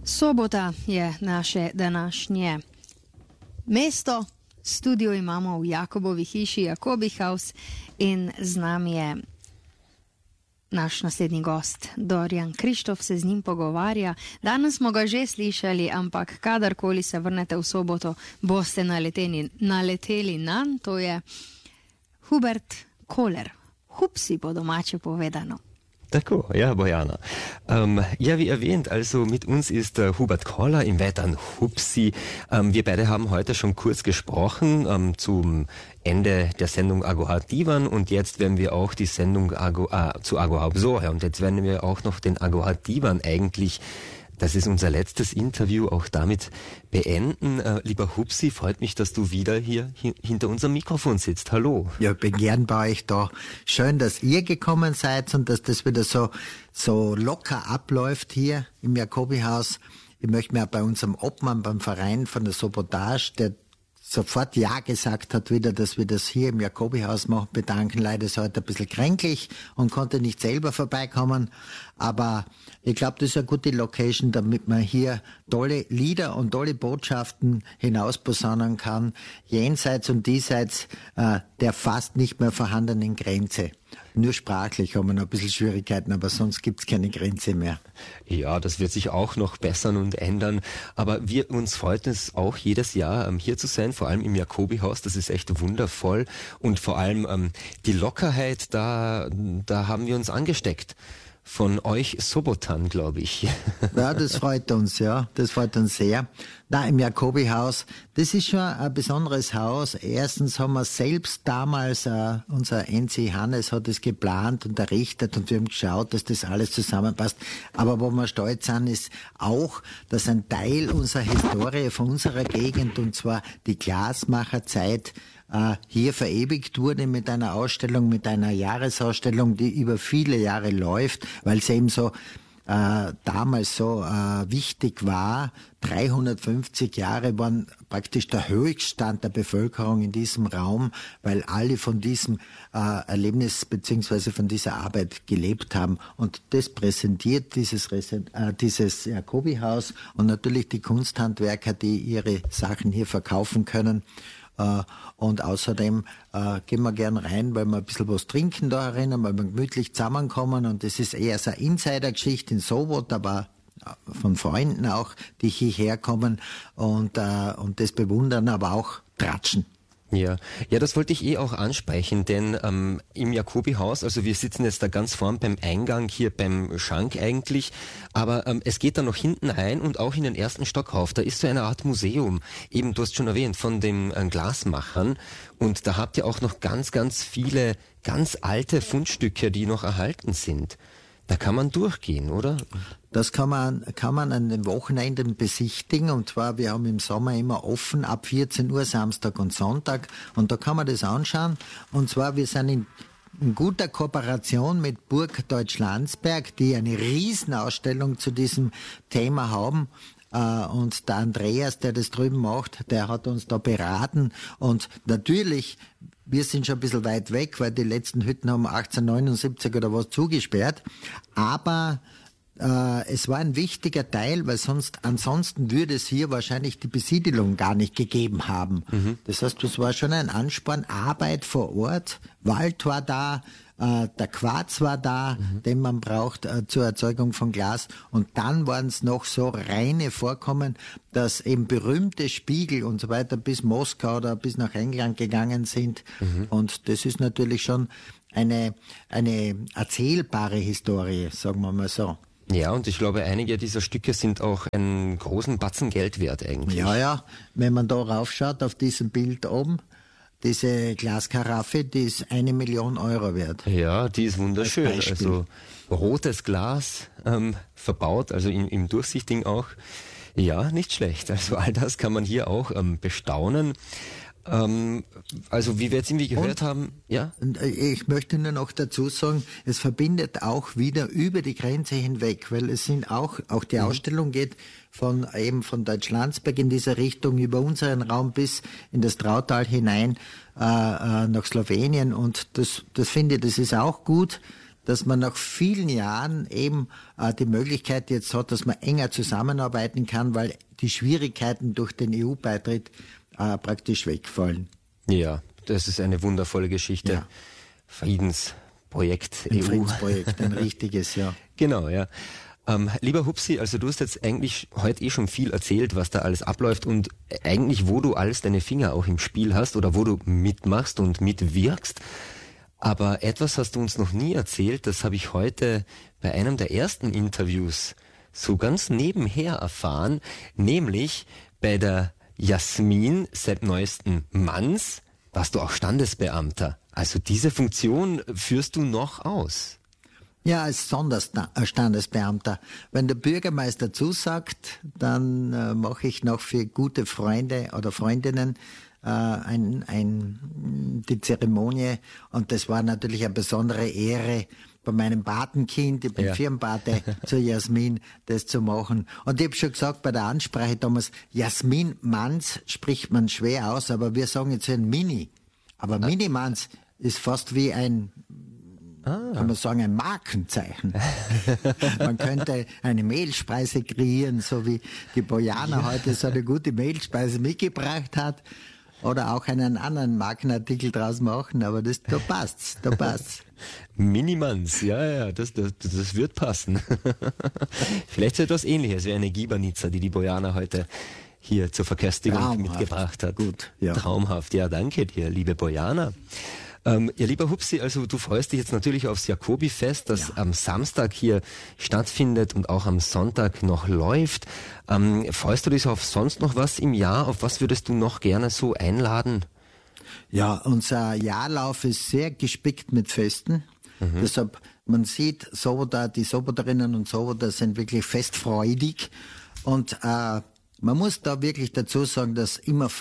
Sobota je naše današnje mesto. Studio imamo v Jakobovi hiši Jakobi House in z nami je naš naslednji gost, Dorijan Krištof, se z njim pogovarja. Danes smo ga že slišali, ampak kadarkoli se vrnete v Soboto, boste naleteli nanj, to je Hubert Koller. Hupsi po domače povedano. Tako, ja, Bojana. Ja, wie erwähnt, also mit uns ist Hubert Koller, im Weiteren Hupsi. Wir beide haben heute schon kurz gesprochen zum Ende der Sendung Agohat Divan und jetzt werden wir auch die Sendung zu Agohat Zohar und jetzt werden wir auch noch den Agohat Divan eigentlich, das ist unser letztes Interview, auch damit beenden. Lieber Hupsi, freut mich, dass du wieder hier hinter unserem Mikrofon sitzt. Hallo. Ja, ich bin gern bei euch da. Schön, dass ihr gekommen seid und dass das wieder so locker abläuft hier im Jakobi-Haus. Ich möchte mir auch bei unserem Obmann, beim Verein von der Sabotage, der sofort Ja gesagt hat wieder, dass wir das hier im Jakobi-Haus machen, bedanken. Leider ist er heute ein bisschen kränklich und konnte nicht selber vorbeikommen. Aber ich glaube, das ist eine gute Location, damit man hier tolle Lieder und tolle Botschaften hinausposaunen kann, jenseits und diesseits der fast nicht mehr vorhandenen Grenze. Nur sprachlich haben wir noch ein bisschen Schwierigkeiten, aber sonst gibt's keine Grenze mehr. Ja, das wird sich auch noch bessern und ändern. Aber uns freut es auch jedes Jahr, hier zu sein, vor allem im Jakobi-Haus. Das ist echt wundervoll. Und vor allem die Lockerheit, da haben wir uns angesteckt. Von euch Sobotan, glaube ich. Ja, das freut uns, ja. Das freut uns sehr. Da im Jakobi-Haus, das ist schon ein besonderes Haus. Erstens haben wir selbst damals, unser NC Hannes hat es geplant und errichtet und wir haben geschaut, dass das alles zusammenpasst. Aber wo wir stolz sind, ist auch, dass ein Teil unserer Historie von unserer Gegend, und zwar die Glasmacherzeit, hier verewigt wurde mit einer Ausstellung, mit einer Jahresausstellung, die über viele Jahre läuft, weil es eben so damals so wichtig war. 350 Jahre waren praktisch der Höchststand der Bevölkerung in diesem Raum, weil alle von diesem Erlebnis beziehungsweise von dieser Arbeit gelebt haben. Und das präsentiert dieses Jakobi-Haus und natürlich die Kunsthandwerker, die ihre Sachen hier verkaufen können. Und außerdem gehen wir gern rein, weil wir ein bisschen was trinken da erinnern, weil wir gemütlich zusammenkommen. Und das ist eher so eine Insider-Geschichte in Sobot, aber von Freunden auch, die hierher kommen und das bewundern, aber auch tratschen. Ja, das wollte ich auch ansprechen, denn im Jakobi-Haus, also wir sitzen jetzt da ganz vorn beim Eingang, hier beim Schank eigentlich, aber es geht da noch hinten ein und auch in den ersten Stock rauf, da ist so eine Art Museum, eben du hast schon erwähnt, von den Glasmachern und da habt ihr auch noch ganz, ganz viele ganz alte Fundstücke, die noch erhalten sind. Da kann man durchgehen, oder? Das kann man an den Wochenenden besichtigen, und zwar, wir haben im Sommer immer offen ab 14 Uhr Samstag und Sonntag, und da kann man das anschauen, und zwar, wir sind in guter Kooperation mit Burg Deutschlandsberg, die eine Riesenausstellung zu diesem Thema haben. Und der Andreas, der das drüben macht, der hat uns da beraten, und natürlich, wir sind schon ein bisschen weit weg, weil die letzten Hütten haben 1879 oder was zugesperrt, aber es war ein wichtiger Teil, weil ansonsten würde es hier wahrscheinlich die Besiedelung gar nicht gegeben haben. Mhm. Das heißt, das war schon ein Ansporn, Arbeit vor Ort, Wald war da, der Quarz war da, den man braucht zur Erzeugung von Glas, und dann waren es noch so reine Vorkommen, dass eben berühmte Spiegel und so weiter bis Moskau oder bis nach England gegangen sind, und das ist natürlich schon eine erzählbare Historie, sagen wir mal so. Ja, und ich glaube, einige dieser Stücke sind auch einen großen Batzen Geld wert eigentlich. Ja, wenn man da raufschaut auf diesem Bild oben, diese Glaskaraffe, die ist 1 Million Euro wert. Ja, die ist wunderschön. Also rotes Glas verbaut, also im Durchsichtigen auch. Ja, nicht schlecht. Also all das kann man hier auch bestaunen. Also wie wir jetzt irgendwie gehört haben, ja. Und ich möchte nur noch dazu sagen, es verbindet auch wieder über die Grenze hinweg, weil es sind auch die Ausstellung geht von Deutschlandsberg in dieser Richtung über unseren Raum bis in das Trautal hinein nach Slowenien, und das finde ich, das ist auch gut. dass man nach vielen Jahren eben die Möglichkeit jetzt hat, dass man enger zusammenarbeiten kann, weil die Schwierigkeiten durch den EU-Beitritt praktisch wegfallen. Ja, das ist eine wundervolle Geschichte. Ja. Friedensprojekt Ein EU. Friedensprojekt, ein richtiges, ja. Genau, ja. Lieber Hupsi, also du hast jetzt eigentlich heute schon viel erzählt, was da alles abläuft und eigentlich, wo du alles deine Finger auch im Spiel hast oder wo du mitmachst und mitwirkst. Aber etwas hast du uns noch nie erzählt, das habe ich heute bei einem der ersten Interviews so ganz nebenher erfahren, nämlich bei der Jasmin seit neuesten Manns warst du auch Standesbeamter. Also diese Funktion führst du noch aus. Ja, als Sonderstandesbeamter. Wenn der Bürgermeister zusagt, dann mache ich noch für gute Freunde oder Freundinnen die Zeremonie. Und das war natürlich eine besondere Ehre, bei meinem Patenkind, ich bin Firmenpate zur Jasmin, das zu machen. Und ich habe schon gesagt bei der Ansprache damals, Jasmin Manns spricht man schwer aus, aber wir sagen jetzt ein Mini. Aber Mini Manns ist fast wie ein, kann man sagen, ein Markenzeichen. Man könnte eine Mehlspeise kreieren, so wie die Bojana heute so eine gute Mehlspeise mitgebracht hat. Oder auch einen anderen Markenartikel draus machen, aber da passt's. Minimans, ja, das wird passen. Vielleicht so etwas Ähnliches wie eine Gibanitza, die Bojana heute hier zur Verköstigung Traumhaft. Mitgebracht hat. Gut, ja. Traumhaft, ja, danke dir, liebe Bojana. Ja, lieber Hupsi, also du freust dich jetzt natürlich aufs Jakobifest, das am Samstag hier stattfindet und auch am Sonntag noch läuft. Freust du dich auf sonst noch was im Jahr? Auf was würdest du noch gerne so einladen? Ja, unser Jahrlauf ist sehr gespickt mit Festen. Deshalb, man sieht, die Soboterinnen und Soboter sind wirklich festfreudig. Und man muss da wirklich dazu sagen, dass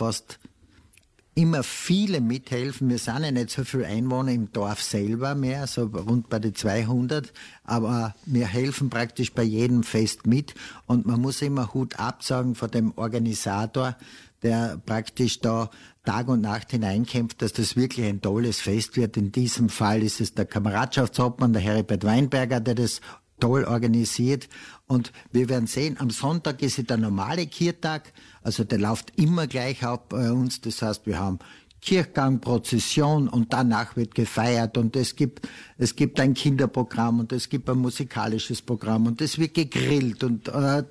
immer viele mithelfen. Wir sind ja nicht so viele Einwohner im Dorf selber mehr, so rund bei die 200, aber wir helfen praktisch bei jedem Fest mit und man muss immer Hut absagen vor dem Organisator, der praktisch da Tag und Nacht hineinkämpft, dass das wirklich ein tolles Fest wird. In diesem Fall ist es der Kameradschaftshauptmann, der Heribert Weinberger, der das toll organisiert. Und wir werden sehen, am Sonntag ist es der normale Kirtag, also der läuft immer gleich ab bei uns. Das heißt, wir haben Kirchgang, Prozession und danach wird gefeiert und es gibt ein Kinderprogramm und es gibt ein musikalisches Programm und es wird gegrillt und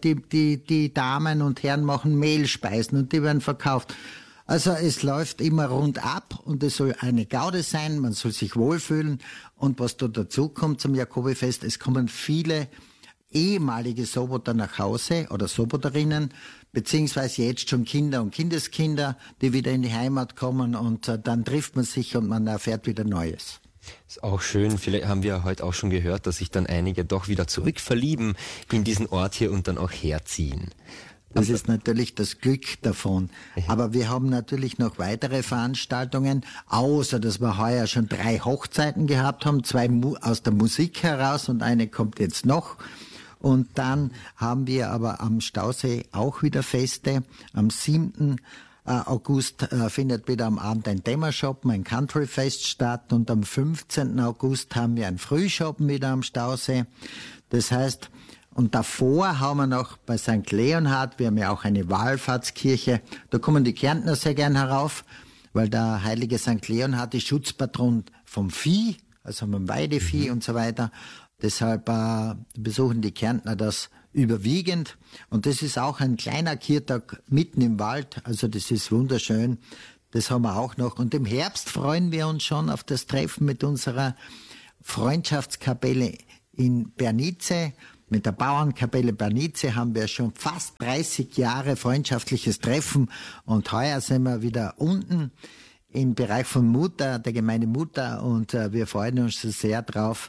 die Damen und Herren machen Mehlspeisen und die werden verkauft. Also es läuft immer rund ab und es soll eine Gaude sein, man soll sich wohlfühlen und was da dazu kommt zum Jakobifest, es kommen viele ehemalige Soboter nach Hause oder Soboterinnen, beziehungsweise jetzt schon Kinder und Kindeskinder, die wieder in die Heimat kommen und dann trifft man sich und man erfährt wieder Neues. Ist auch schön, vielleicht haben wir heute auch schon gehört, dass sich dann einige doch wieder zurückverlieben in diesen Ort hier und dann auch herziehen. Das ist natürlich das Glück davon. Aber wir haben natürlich noch weitere Veranstaltungen, außer dass wir heuer schon 3 Hochzeiten gehabt haben, 2 aus der Musik heraus und eine kommt jetzt noch. Und dann haben wir aber am Stausee auch wieder Feste. Am 7. August findet wieder am Abend ein Dämmershoppen, ein Countryfest statt. Und am 15. August haben wir ein Frühshoppen wieder am Stausee. Das heißt, und davor haben wir noch bei St. Leonhard, wir haben ja auch eine Wallfahrtskirche, da kommen die Kärntner sehr gern herauf, weil der heilige St. Leonhard ist Schutzpatron vom Vieh, also vom Weidevieh und so weiter. Deshalb besuchen die Kärntner das überwiegend. Und das ist auch ein kleiner Kirtag mitten im Wald, also das ist wunderschön. Das haben wir auch noch. Und im Herbst freuen wir uns schon auf das Treffen mit unserer Freundschaftskapelle in Bernice. Mit der Bauernkapelle Bernice haben wir schon fast 30 Jahre freundschaftliches Treffen und heuer sind wir wieder unten im Bereich von Mutter, der Gemeinde Mutter und wir freuen uns sehr drauf.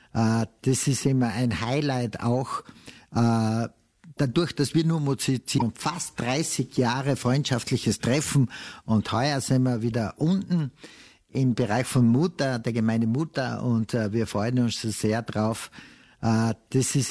Das ist immer ein Highlight auch, dadurch, dass wir nur musizieren, fast 30 Jahre freundschaftliches Treffen und heuer sind wir wieder unten im Bereich von Mutter, der Gemeinde Mutter und wir freuen uns sehr drauf. Das ist